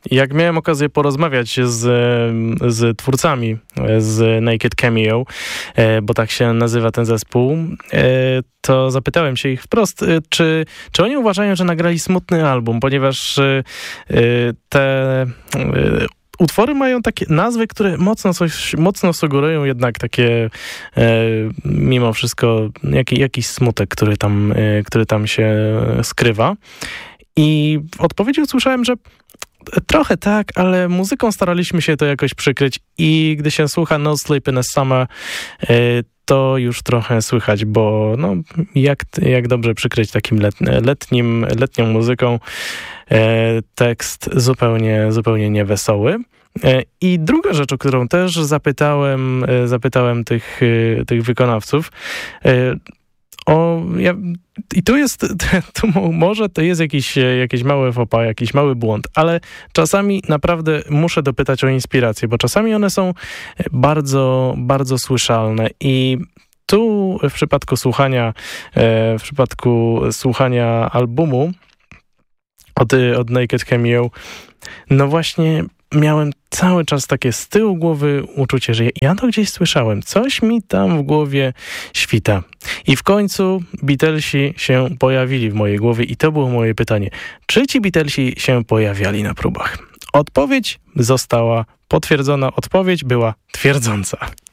Jak miałem okazję porozmawiać z twórcami z Naked Cameo, bo tak się nazywa ten zespół, to zapytałem się ich wprost, czy oni uważają, że nagrali smutny album, ponieważ te utwory mają takie nazwy, które mocno sugerują jednak takie mimo wszystko jakiś smutek, który tam się skrywa. I w odpowiedzi usłyszałem, że trochę tak, ale muzyką staraliśmy się to jakoś przykryć i gdy się słucha No Sleep in the Summer, to już trochę słychać, bo no, jak dobrze przykryć takim letnią muzyką tekst zupełnie niewesoły. I druga rzecz, o którą też zapytałem tych wykonawców, i może to jest jakieś małe faux pas, jakiś mały błąd, ale czasami naprawdę muszę dopytać o inspirację, bo czasami one są bardzo, bardzo słyszalne i tu w przypadku słuchania albumu od Naked Cameo, no właśnie miałem cały czas takie z tyłu głowy uczucie, że ja to gdzieś słyszałem. Coś mi tam w głowie świta. I w końcu Beatlesi się pojawili w mojej głowie i to było moje pytanie. Czy ci Beatlesi się pojawiali na próbach? Odpowiedź została potwierdzona. Odpowiedź była twierdząca.